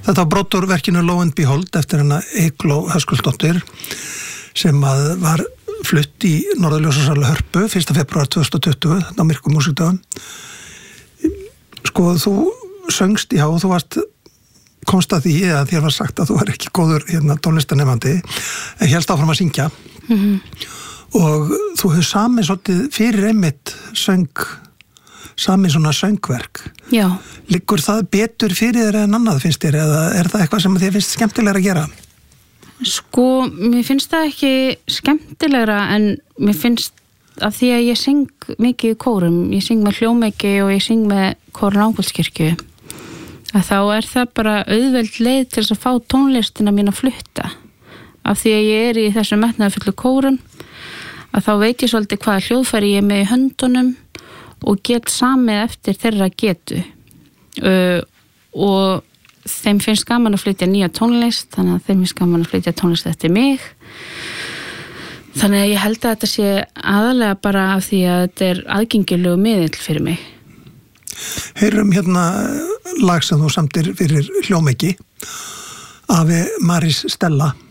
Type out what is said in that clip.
Þetta var brot úr verkinu Lo and Behold eftir hana Eygló Höskuldsdóttir sem að var flutt í Norðurljósasal Hörpu 1. febrúar 2020 á myrkum músíkdögum. Sko, þú söngst, já, þú komst að því að þér var sagt að þú var ekki góður tónlistanemandi en hélst áfram að syngja og þú hefur samið svolítið fyrir einmitt samið svona söngverk. Já. Liggur það betur fyrir þér en annað finnst þér eða það eitthvað sem þér finnst skemmtilegra að gera? Sko, mér finnst það ekki skemmtilegra en mér finnst að því að ég syng mikið í kórum, ég syng með hljómegi og ég syng með kórinn Ángvaldskirkju að þá það bara auðveld leið til þess að fá tónlistina mín að flutta af því að ég í þessu metnaðarfullu kórum að þá veit ég svolítið hvaða hljóðfæri ég með í höndunum og get samið eftir þeirra getu og þeim finnst gaman að flytja nýja tónlist þannig að þeim finnst gaman að flytja tónlist eftir mig þannig að ég held að þetta sé aðalega bara af því að þetta aðgengilegu miðill fyrir mig. Heyrum lag sem þú samtir fyrir hljómegi Ave Maris Stella